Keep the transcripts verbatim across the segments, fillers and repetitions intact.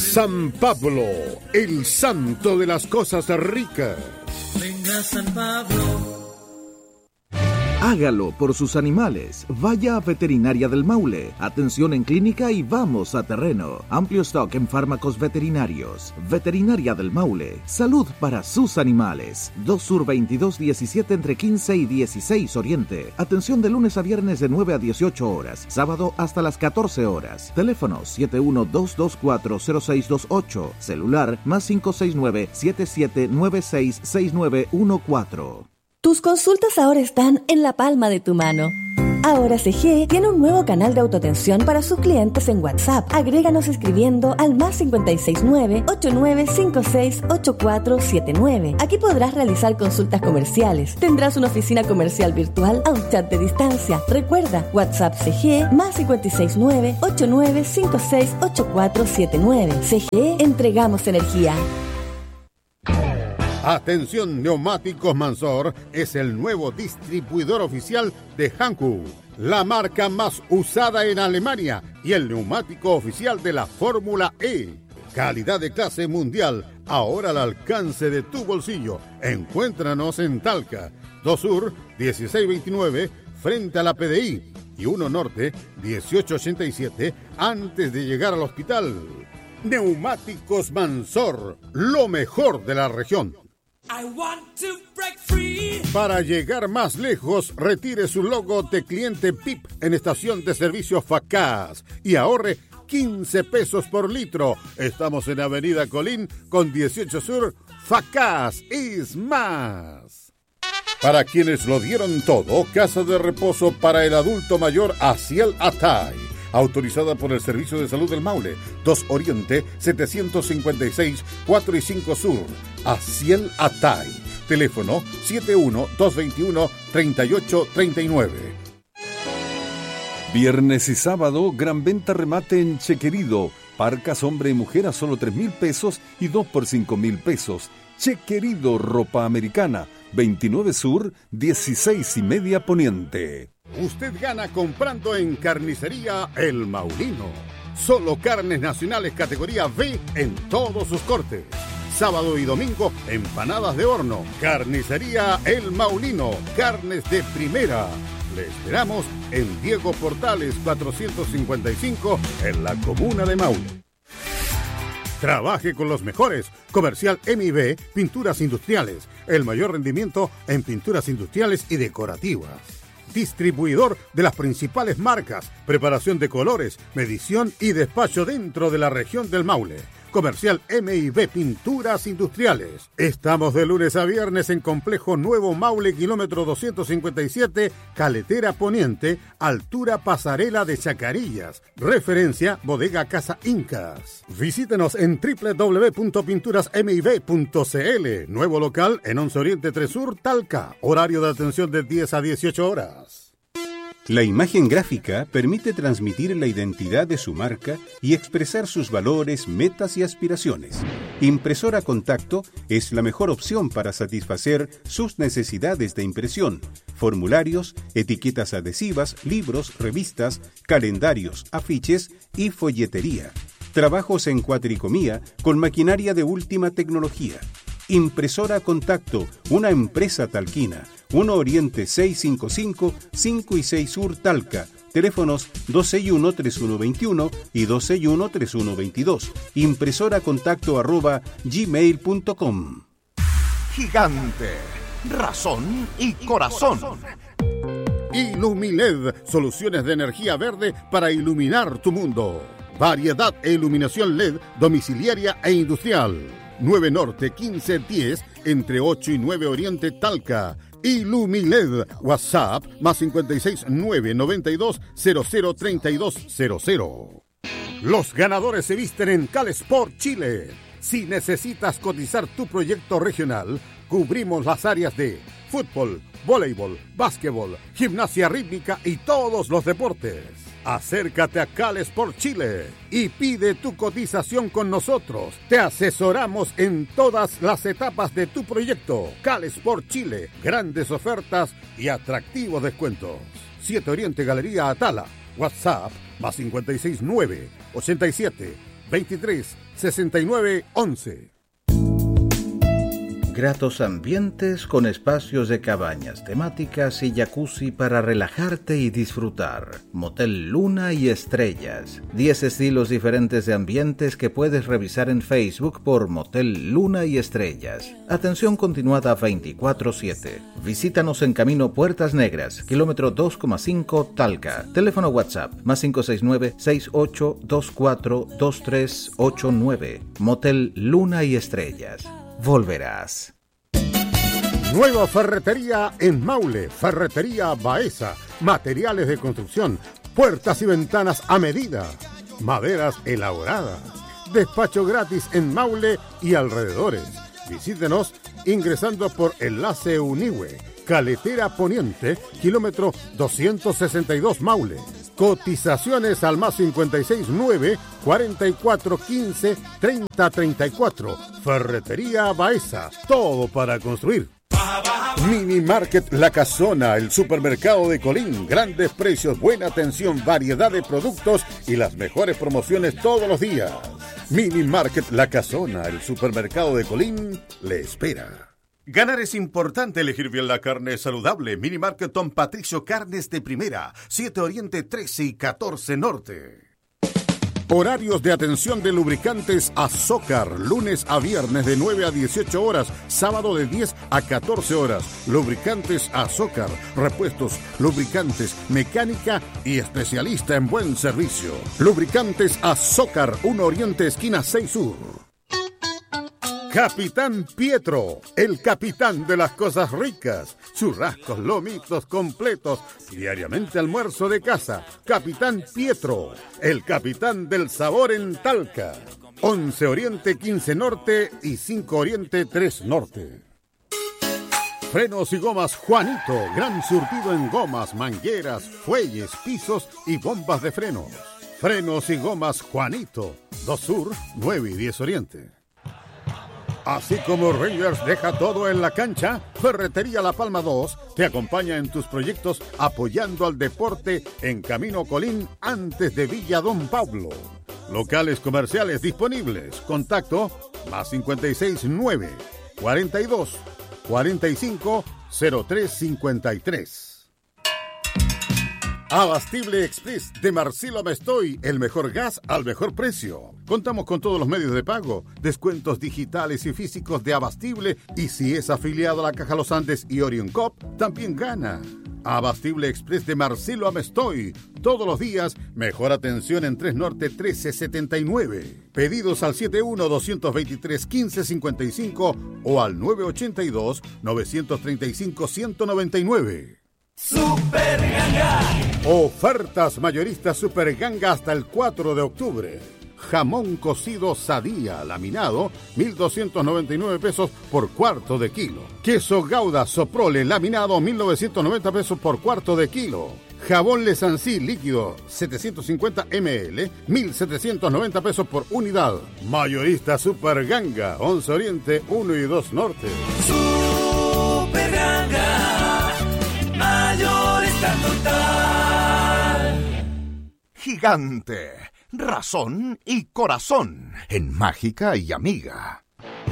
San Pablo, el santo de las cosas ricas. Venga San Pablo. Hágalo por sus animales. Vaya a Veterinaria del Maule. Atención en clínica y vamos a terreno. Amplio stock en fármacos veterinarios. Veterinaria del Maule. Salud para sus animales. dos Sur veintidós diecisiete entre quince y dieciséis Oriente. Atención de lunes a viernes de nueve a dieciocho horas. Sábado hasta las catorce horas. Teléfono siete uno dos dos cuatro cero seis dos ocho. Celular más cinco seis nueve siete siete nueve seis seis nueve uno cuatro. Tus consultas ahora están en la palma de tu mano. Ahora C G tiene un nuevo canal de autoatención para sus clientes en WhatsApp. Agréganos escribiendo al más cinco seis nueve ocho nueve cinco seis ocho cuatro siete nueve. Aquí podrás realizar consultas comerciales. Tendrás una oficina comercial virtual a un chat de distancia. Recuerda, WhatsApp C G más cinco seis nueve ocho nueve cinco seis ocho cuatro siete nueve. C G, entregamos energía. Atención, Neumáticos Mansor es el nuevo distribuidor oficial de Hankook, la marca más usada en Alemania y el neumático oficial de la Fórmula E. Calidad de clase mundial, ahora al alcance de tu bolsillo. Encuéntranos en Talca, dos Sur dieciséis veintinueve, frente a la P D I, y uno Norte dieciocho ochenta y siete, antes de llegar al hospital. Neumáticos Mansor, lo mejor de la región. I want to break free. Para llegar más lejos, retire su logo de cliente P I P en estación de servicio Facaz y ahorre quince pesos por litro. Estamos en Avenida Colín con dieciocho Sur. Facaz es más. Para quienes lo dieron todo, casa de reposo para el adulto mayor Asiel Atay. Autorizada por el Servicio de Salud del Maule, dos Oriente, setecientos cincuenta y seis, cuatro y cinco Sur. Asiel Atay. Teléfono siete uno dos dos uno tres ocho tres nueve. Viernes y sábado, gran venta remate en Chequerido. Parcas hombre y mujer a solo tres mil pesos y dos por cinco mil pesos. Chequerido, ropa americana. veintinueve Sur, dieciséis y media Poniente. Usted gana comprando en Carnicería El Maulino. Solo carnes nacionales categoría B en todos sus cortes. Sábado y domingo, empanadas de horno. Carnicería El Maulino. Carnes de primera. Le esperamos en Diego Portales cuatrocientos cincuenta y cinco en la comuna de Maule. Trabaje con los mejores. Comercial M I B Pinturas Industriales. El mayor rendimiento en pinturas industriales y decorativas. Distribuidor de las principales marcas, preparación de colores, medición y despacho dentro de la región del Maule. Comercial M I B Pinturas Industriales. Estamos de lunes a viernes en Complejo Nuevo Maule, kilómetro doscientos cincuenta y siete, Caletera Poniente, altura Pasarela de Chacarillas. Referencia Bodega Casa Incas. Visítenos en doble u doble u doble u punto pinturas m i b punto c l. Nuevo local en once Oriente tres Sur, Talca. Horario de atención de diez a dieciocho horas. La imagen gráfica permite transmitir la identidad de su marca y expresar sus valores, metas y aspiraciones. Impresora Contacto es la mejor opción para satisfacer sus necesidades de impresión, formularios, etiquetas adhesivas, libros, revistas, calendarios, afiches y folletería. Trabajos en cuatricomía con maquinaria de última tecnología. Impresora Contacto, una empresa talquina. uno Oriente seiscientos cincuenta y cinco, cinco y seis Sur Talca. Teléfonos dos seis uno tres uno dos uno y dos seis uno tres uno dos dos. Impresora contacto arroba gmail punto com. Gigante, razón y corazón. Ilumiled, soluciones de energía verde para iluminar tu mundo. Variedad e iluminación L E D domiciliaria e industrial. nueve Norte quince diez entre ocho y nueve Oriente Talca. Ilumiled, WhatsApp más cincuenta y seis nueve noventa y dos cero cero treinta y dos cero cero. Los ganadores se visten en Calesport Chile. Si necesitas cotizar tu proyecto regional, cubrimos las áreas de fútbol, voleibol, básquetbol, gimnasia rítmica y todos los deportes. Acércate a Calesport Chile y pide tu cotización con nosotros. Te asesoramos en todas las etapas de tu proyecto. Calesport Chile, grandes ofertas y atractivos descuentos. siete Oriente Galería Atala. WhatsApp más cincuenta y seis nueve ochenta y siete veintitrés, sesenta y nueve, once. Gratos ambientes con espacios de cabañas temáticas y jacuzzi para relajarte y disfrutar. Motel Luna y Estrellas. diez estilos diferentes de ambientes que puedes revisar en Facebook por Motel Luna y Estrellas. Atención continuada veinticuatro siete. Visítanos en Camino Puertas Negras, kilómetro dos coma cinco, Talca. Teléfono WhatsApp, más cinco seis nueve, seis ocho dos cuatro, dos tres ocho nueve. Motel Luna y Estrellas. Volverás. Nueva ferretería en Maule, Ferretería Baeza, materiales de construcción, puertas y ventanas a medida, maderas elaboradas, despacho gratis en Maule y alrededores. Visítenos ingresando por Enlace Unihue, Caletera Poniente, kilómetro doscientos sesenta y dos Maule. Cotizaciones al más cincuenta y seis nueve, cuarenta y cuatro quince, treinta treinta y cuatro. Ferretería Baeza, todo para construir. Mini Market La Casona, el supermercado de Colín. Grandes precios, buena atención, variedad de productos y las mejores promociones todos los días. Mini Market La Casona, el supermercado de Colín, le espera. Ganar es importante, elegir bien la carne saludable. Mini Market Don Patricio, carnes de primera. siete Oriente, trece y catorce Norte. Horarios de atención de lubricantes Azócar, lunes a viernes de nueve a dieciocho horas, sábado de diez a catorce horas. Lubricantes Azócar, repuestos, lubricantes, mecánica y especialista en buen servicio. Lubricantes Azócar, uno Oriente, esquina seis Sur. Capitán Pietro, el capitán de las cosas ricas. Churrascos, lomitos completos, diariamente almuerzo de casa. Capitán Pietro, el capitán del sabor en Talca. once Oriente, quince Norte y cinco Oriente, tres Norte. Frenos y gomas Juanito, gran surtido en gomas, mangueras, fuelles, pisos y bombas de frenos. Frenos y gomas Juanito, dos Sur, nueve y diez Oriente. Así como Rangers deja todo en la cancha, Ferretería La Palma dos te acompaña en tus proyectos apoyando al deporte en Camino Colín antes de Villa Don Pablo. Locales comerciales disponibles. Contacto más cincuenta y seis nueve, cuarenta y dos, cuarenta y cinco, cero tres cincuenta y tres. Abastible Express de Marcelo Mestoy, el mejor gas al mejor precio. Contamos con todos los medios de pago, descuentos digitales y físicos de Abastible, y si es afiliado a la Caja Los Andes y Orion Cop, también gana. Abastible Express de Marcelo Amestoy, todos los días, mejor atención en tres Norte trece setenta y nueve. Pedidos al setenta y uno, doscientos veintitrés, quince cincuenta y cinco o al nueve ochenta y dos, novecientos treinta y cinco, ciento noventa y nueve. Super Ganga. Ofertas mayoristas Super Ganga hasta el cuatro de octubre. Jamón cocido Sadía laminado, mil doscientos noventa y nueve pesos por cuarto de kilo. Queso Gouda Soprole laminado, mil novecientos noventa pesos por cuarto de kilo. Jabón Lesancí líquido, setecientos cincuenta mililitros, mil setecientos noventa pesos por unidad. Mayorista Super Ganga, once Oriente, uno y dos Norte. Super Ganga, mayorista total. Gigante, razón y corazón en Mágica y Amiga.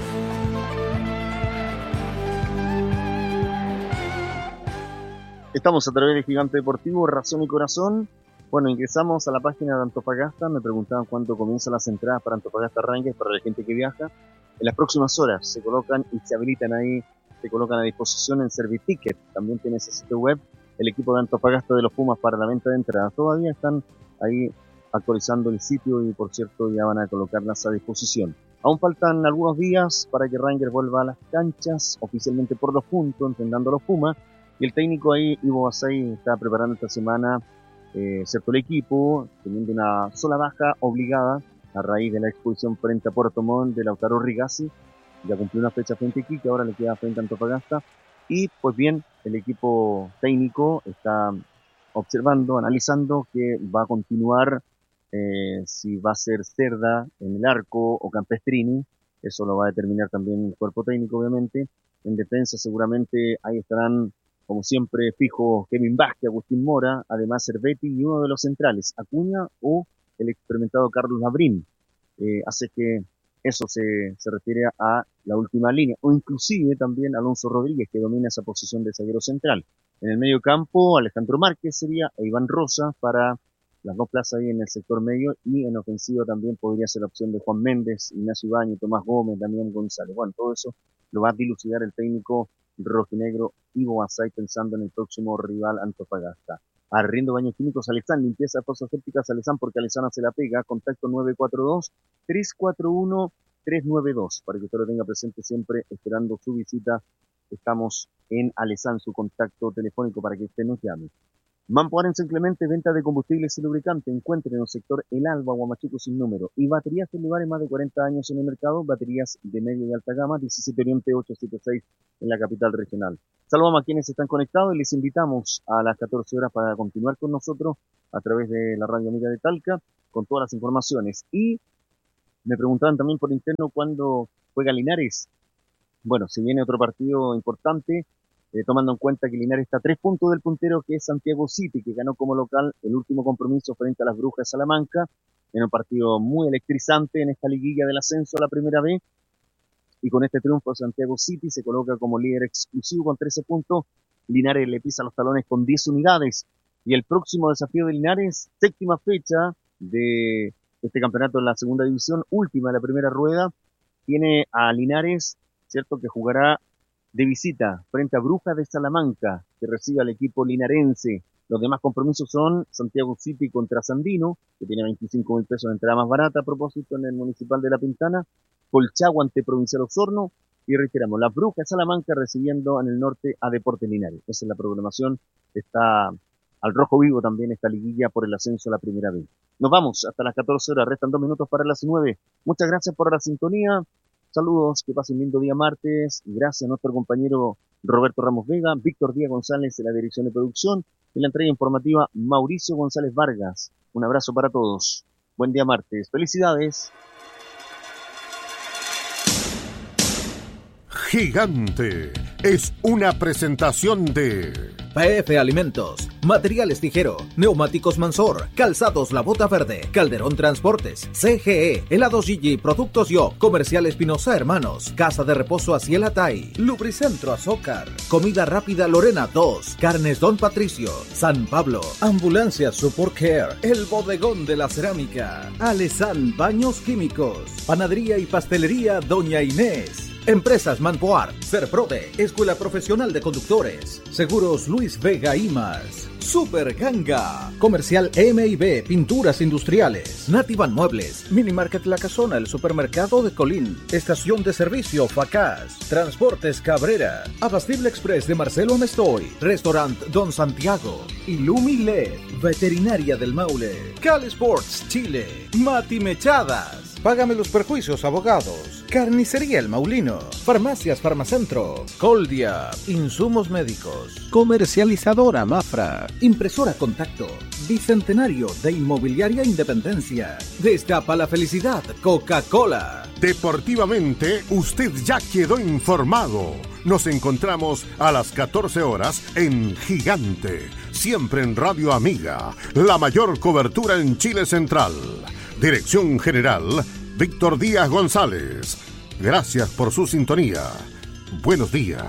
Estamos a través de Gigante Deportivo, Razón y Corazón. Bueno, ingresamos a la página de Antofagasta. Me preguntaban cuándo comienzan las entradas para Antofagasta Rangers, para la gente que viaja. En las próximas horas se colocan y se habilitan ahí, se colocan a disposición en Serviticket. También tiene ese sitio web, el equipo de Antofagasta de los Pumas para la venta de entradas. Todavía están ahí actualizando el sitio y, por cierto, ya van a colocarlas a disposición. Aún faltan algunos días para que Rangers vuelva a las canchas, oficialmente por los puntos, enfrentando a los Pumas. Y el técnico ahí, Ivo Basay, está preparando esta semana eh, cierto el equipo, teniendo una sola baja obligada a raíz de la expulsión frente a Puerto Montt de Lautaro Rigazzi. Ya cumplió una fecha frente a Iquique, ahora le queda frente a Antofagasta. Y pues bien, el equipo técnico está observando, analizando que va a continuar, eh, si va a ser Cerda en el arco o Campestrini. Eso lo va a determinar también el cuerpo técnico, obviamente. En defensa seguramente ahí estarán, como siempre, fijo Kevin Vázquez, Agustín Mora, además Cervetti y uno de los centrales, Acuña o el experimentado Carlos Labrín. Eh, hace que eso se, se refiere a la última línea, o inclusive también Alonso Rodríguez, que domina esa posición de zaguero central. En el medio campo, Alejandro Márquez sería, e Iván Rosa para las dos plazas ahí en el sector medio, y en ofensiva también podría ser la opción de Juan Méndez, Ignacio Ibañez, Tomás Gómez, Damián González. Bueno, todo eso lo va a dilucidar el técnico rojinegro Ivo Asay pensando en el próximo rival Antofagasta. Arriendo baños químicos Alexán, limpieza de fosas sépticas Alexán, porque Alexán se la pega. Contacto nueve cuatro dos, tres cuatro uno, tres nueve dos, para que usted lo tenga presente siempre, esperando su visita. Estamos en Alexán, su contacto telefónico para que usted nos llame. Mampoar en San Clemente, venta de combustibles y lubricante. Encuentre en el sector El Alba, Huamachuco sin número. Y baterías de lugares más de cuarenta años en el mercado, baterías de media y alta gama, diecisiete Oriente ochocientos setenta y seis en la capital regional. Saludamos a quienes están conectados y les invitamos a las catorce horas para continuar con nosotros a través de la Radio Amiga de Talca con todas las informaciones. Y me preguntaban también por interno cuándo juega Linares. Bueno, si viene otro partido importante, Eh, tomando en cuenta que Linares está a tres puntos del puntero, que es Santiago City, que ganó como local el último compromiso frente a las Brujas de Salamanca, en un partido muy electrizante en esta liguilla del ascenso a la primera B, y con este triunfo Santiago City se coloca como líder exclusivo con trece puntos, Linares le pisa los talones con diez unidades, y el próximo desafío de Linares, séptima fecha de este campeonato en la segunda división, última de la primera rueda, tiene a Linares, cierto, que jugará de visita frente a Brujas de Salamanca, que recibe al equipo linarense. Los demás compromisos son Santiago City contra Sandino, que tiene veinticinco mil pesos de entrada más barata a propósito en el Municipal de La Pintana, Colchagua ante Provincial Osorno, y reiteramos, las Brujas de Salamanca recibiendo en el norte a Deportes Linares. Esa es la programación. Está al rojo vivo también esta liguilla por el ascenso a la primera vez. Nos vamos hasta las catorce horas, restan dos minutos para las nueve. Muchas gracias por la sintonía. Saludos, que pasen lindo día martes. Gracias a nuestro compañero Roberto Ramos Vega, Víctor Díaz González en la dirección de producción y la entrega informativa Mauricio González Vargas. Un abrazo para todos. Buen día martes. Felicidades. Gigante es una presentación de P F Alimentos, Materiales Tijero, Neumáticos Mansor, Calzados La Bota Verde, Calderón Transportes, C G E, Helados Gigi, Productos Yo, Comercial Espinosa Hermanos, Casa de Reposo Aciel Atay, Lubricentro Azócar, Comida Rápida Lorena dos, Carnes Don Patricio, San Pablo, Ambulancia Support Care, El Bodegón de la Cerámica, Alezán Baños Químicos, Panadería y Pastelería Doña Inés, Empresas Manpoar, Serprode, Escuela Profesional de Conductores, Seguros Luis Vega y más, Super Ganga, Comercial M y B, Pinturas Industriales, Nativan Muebles, Mini Market La Casona, el Supermercado de Colín, Estación de Servicio Facaz, Transportes Cabrera, Abastible Express de Marcelo Amestoy, Restaurant Don Santiago, Illumi L E D, Veterinaria del Maule, Cal Sports Chile, Mati Mechadas, Págame los Perjuicios Abogados, Carnicería El Maulino, Farmacias Farmacentro, Coldia, Insumos Médicos, Comercializadora Mafra, Impresora Contacto, Bicentenario de Inmobiliaria Independencia, Destapa la Felicidad, Coca-Cola. Deportivamente, usted ya quedó informado. Nos encontramos a las catorce horas en Gigante, siempre en Radio Amiga, la mayor cobertura en Chile Central. Dirección General, Víctor Díaz González. Gracias por su sintonía. Buenos días.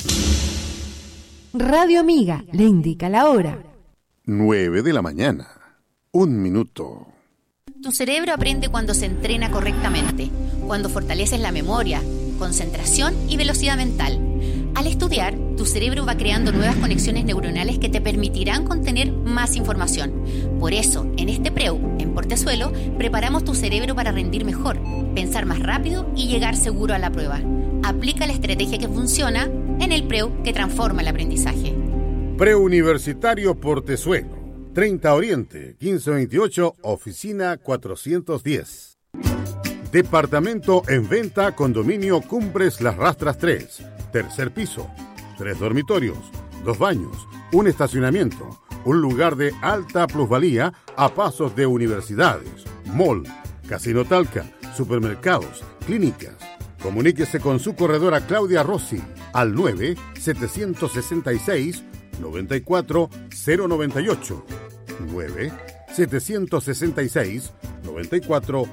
Radio Amiga le indica la hora. nueve de la mañana. Un minuto. Tu cerebro aprende cuando se entrena correctamente, cuando fortaleces la memoria, concentración y velocidad mental. Al estudiar, tu cerebro va creando nuevas conexiones neuronales que te permitirán contener más información. Por eso, en este Preu, en Portezuelo, preparamos tu cerebro para rendir mejor, pensar más rápido y llegar seguro a la prueba. Aplica la estrategia que funciona en el Preu que transforma el aprendizaje. Preuniversitario Portezuelo, treinta Oriente, quince veintiocho, oficina cuatrocientos diez. Departamento en venta, condominio Cumbres Las Rastras tres. Tercer piso, tres dormitorios, dos baños, un estacionamiento, un lugar de alta plusvalía a pasos de universidades, mall, Casino Talca, supermercados, clínicas. Comuníquese con su corredora Claudia Rossi al nueve siete seis seis, nueve cuatro cero nueve ocho, nueve siete seis seis, nueve cuatro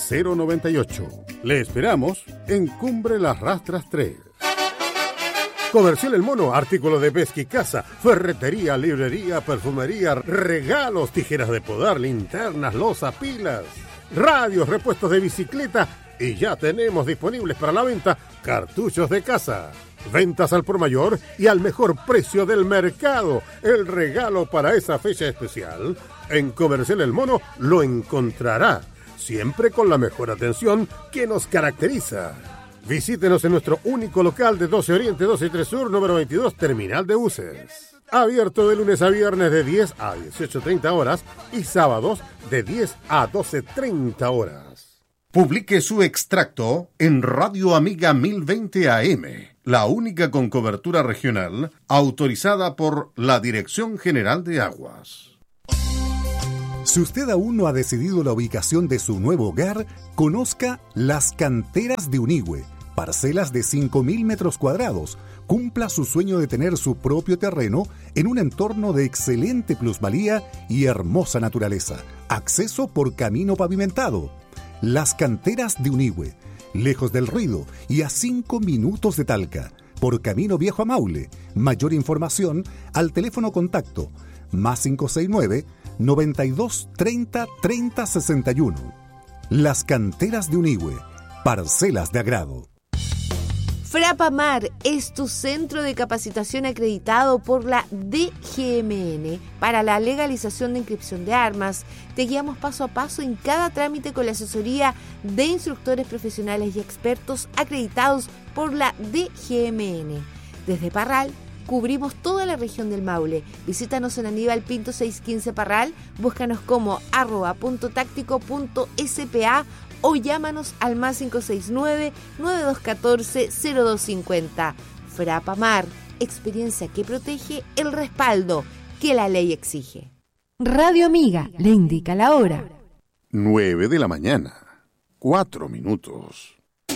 cero noventa y ocho. Le esperamos en Cumbre Las Rastras tres. Comercial El Mono, artículos de pesca y caza, ferretería, librería, perfumería, regalos, tijeras de podar, linternas, loza, pilas, radios, repuestos de bicicleta y ya tenemos disponibles para la venta cartuchos de caza. Ventas al por mayor y al mejor precio del mercado. El regalo para esa fecha especial. En Comercial El Mono lo encontrará, siempre con la mejor atención que nos caracteriza. Visítenos en nuestro único local de doce Oriente, doce y tres Sur, número veintidós, Terminal de Buses. Abierto de lunes a viernes de diez a dieciocho treinta horas y sábados de diez a doce treinta horas. Publique su extracto en Radio Amiga mil veinte A M, la única con cobertura regional autorizada por la Dirección General de Aguas. Si usted aún no ha decidido la ubicación de su nuevo hogar, conozca Las Canteras de Unigüe, parcelas de cinco mil metros cuadrados. Cumpla su sueño de tener su propio terreno en un entorno de excelente plusvalía y hermosa naturaleza. Acceso por camino pavimentado. Las Canteras de Unigüe, lejos del ruido y a cinco minutos de Talca, por camino viejo a Maule. Mayor información al teléfono contacto más cinco seis nueve, noventa y dos, treinta, treinta, sesenta y uno. Las Canteras de Unigüe, parcelas de agrado. Frapamar es tu centro de capacitación acreditado por la D G M N para la legalización de inscripción de armas. Te guiamos paso a paso en cada trámite con la asesoría de instructores profesionales y expertos acreditados por la D G M N. Desde Parral, cubrimos toda la región del Maule. Visítanos en Aníbal Pinto seiscientos quince Parral, búscanos como arroba punto táctico punto spa o llámanos al más cinco seis nueve, nueve dos uno cuatro, cero dos cinco cero. Frapamar, experiencia que protege, el respaldo que la ley exige. Radio Amiga le indica la hora. nueve de la mañana, cuatro minutos.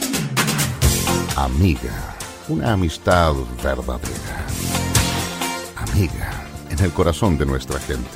Amiga, una amistad verdadera. Amiga, en el corazón de nuestra gente.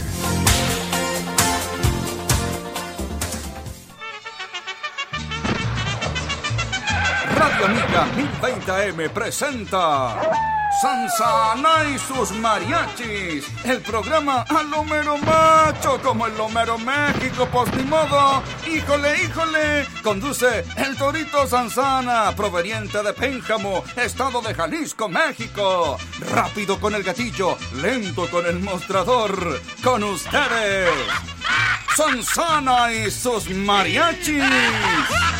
Radio Amiga mil veinte A M presenta Sansana y sus mariachis, el programa a lo mero macho, como el Homero México, pues ni modo. Híjole, híjole, conduce el Torito Sansana, proveniente de Pénjamo, estado de Jalisco, México. Rápido con el gatillo, lento con el mostrador, con ustedes, Sansana y sus mariachis.